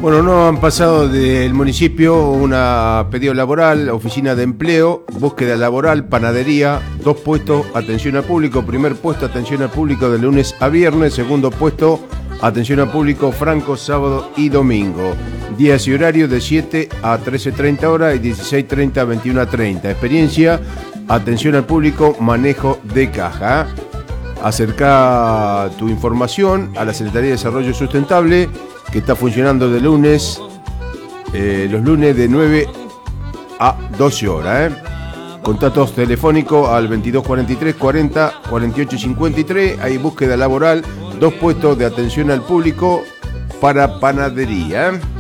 Bueno, no han pasado del municipio una pedido laboral, oficina de empleo, búsqueda laboral, panadería, 2 puestos, atención al público, primer puesto, atención al público de lunes a viernes, segundo puesto, atención al público franco, sábado y domingo. Días y horarios de 7 a 13:30 horas y 16:30 a 21:30. Experiencia, atención al público, manejo de caja. Acerca tu información a la Secretaría de Desarrollo Sustentable, que está funcionando de lunes, los lunes de 9 a 12 horas. Contactos telefónicos al 2243 40 48 53. Hay búsqueda laboral, 2 puestos de atención al público para panadería.